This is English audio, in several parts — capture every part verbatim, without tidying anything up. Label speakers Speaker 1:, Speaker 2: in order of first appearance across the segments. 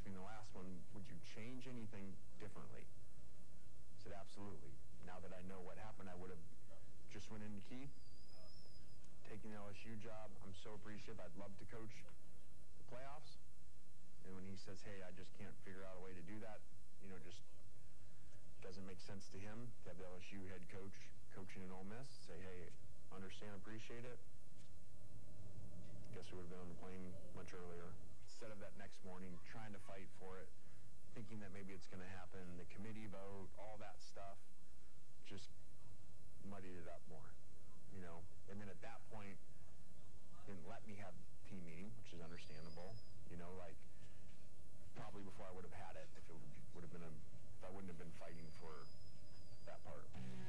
Speaker 1: me in the last one, would you change anything differently? I said, absolutely. Now that I know what happened, I would have just went into Keith, taking the L S U job. I'm so appreciative. I'd love to coach the playoffs. And when he says, hey, I just can't figure out a way to do that, you know, just doesn't make sense to him to have the L S U head coach coaching in Ole Miss, say, hey, understand, appreciate it. Guess we would have been on the plane much earlier. Instead of that next morning, trying to fight for it, thinking that maybe it's going to happen, the committee vote, all that stuff, just muddied it up more, you know. And then at that point, didn't let me have team meeting, which is understandable, you know, like probably before I would have had it, if it would have been a, if I wouldn't have been fighting for that part.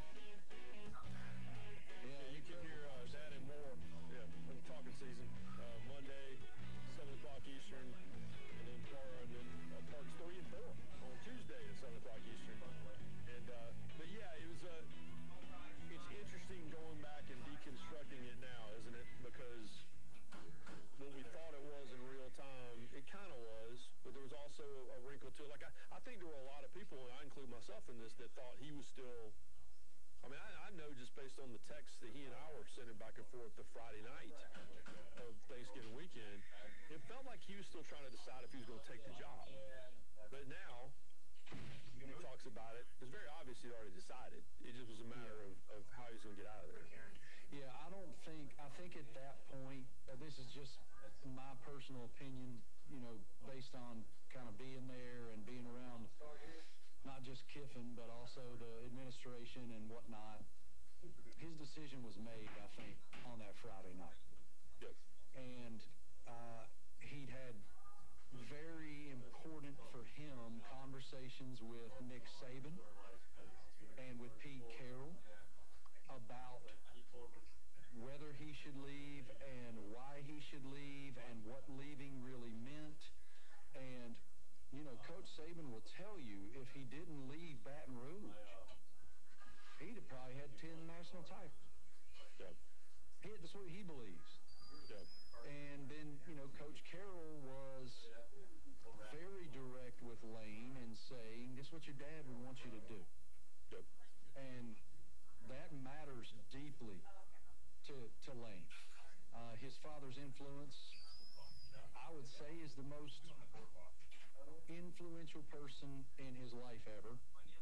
Speaker 2: Yeah, you can hear uh, that and more. Yeah, in the talking season. Uh, Monday, seven o'clock Eastern, and then part, and then uh, parts three and four on Tuesday at seven o'clock Eastern. And uh, but yeah, it was. Uh, it's interesting going back and deconstructing it now, isn't it? Because what we thought it was in real time, it kind of was, but there was also a wrinkle to it. Like I, I think there were a lot of people, and I include myself in this, that thought he was still. I mean, I, I know just based on the text that he and I were sending back and forth the Friday night of Thanksgiving weekend, it felt like he was still trying to decide if he was going to take the job. But now, he talks about it. It's very obvious he'd already decided. It just was a matter of, of how he was going to get out of there.
Speaker 3: Yeah, I don't think, I think at that point, uh, this is just my personal opinion, you know, based on kind of being there and being around not just Kiffin, but also the administration and whatnot. His decision was made, I think, on that Friday night.
Speaker 2: Yep.
Speaker 3: And uh, he'd had very important for him conversations with Nick Saban and with Pete Carroll about whether he should leave and why he should leave and what leaving really meant. And you know, Coach Saban will tell you if he didn't leave Baton Rouge, he'd have probably had ten national titles.
Speaker 2: Yep.
Speaker 3: He, that's what he believes.
Speaker 2: Yep.
Speaker 3: And then, you know, Coach Carroll was very direct with Lane and saying, this is what your dad would want you to do.
Speaker 2: Yep.
Speaker 3: And that matters deeply to, to Lane. Uh, his father's influence, I would say, is the most influential person in his life ever,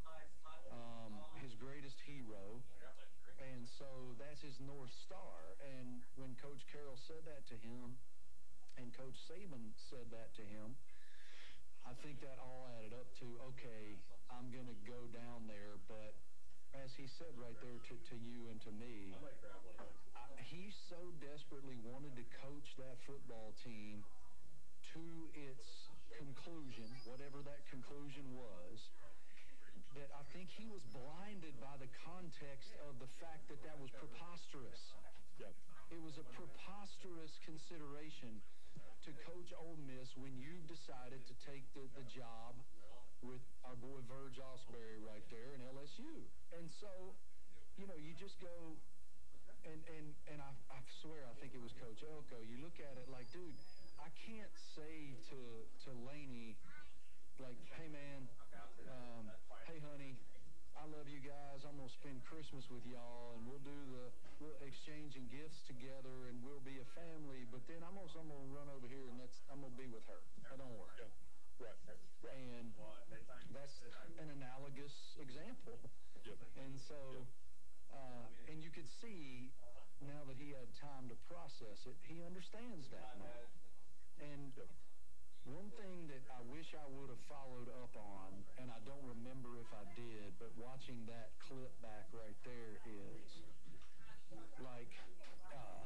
Speaker 3: um, his greatest hero, and so that's his North Star. And when Coach Carroll said that to him, and Coach Saban said that to him, I think that all added up to, okay, I'm going to go down there, but as he said right there to, to you and to me, I, he so desperately wanted to coach that football team to its conclusion, whatever that conclusion was, that I think he was blinded by the context of the fact that that was preposterous.
Speaker 2: Yep.
Speaker 3: It was a preposterous consideration to coach Ole Miss when you've decided to take the, the job with our boy Verge Osbury right there in L S U. And so, you know, you just go, and, and, and I, I swear I think it was Coach Elko. You look at it like, dude, I can't say to to Laney, like, hey, man, um, hey, honey, I love you guys. I'm going to spend Christmas with y'all, and we'll do the, we'll exchanging gifts together, and we'll be a family, but then I'm going to I'm gonna run over here, and that's I'm going to be with her. That don't work.
Speaker 2: Yeah. Right.
Speaker 3: And that's an analogous example.
Speaker 2: Yep.
Speaker 3: And so, uh, and you could see, now that he had time to process it, he understands that now. And one thing that I wish I would have followed up on, and I don't remember if I did, but watching that clip back right there is, like, uh,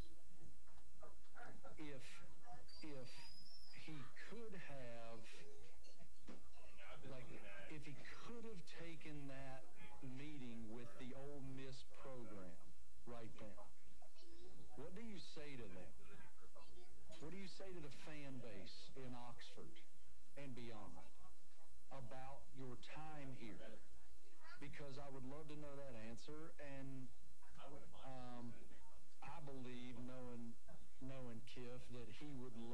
Speaker 3: if, if he could have, like, if he could have taken that meeting with the Ole Miss program right then, what do you say to them? What do you say to the fan base in Oxford and beyond about your time here? Because I would love to know that answer, and um, I believe, knowing knowing Kiff, that he would love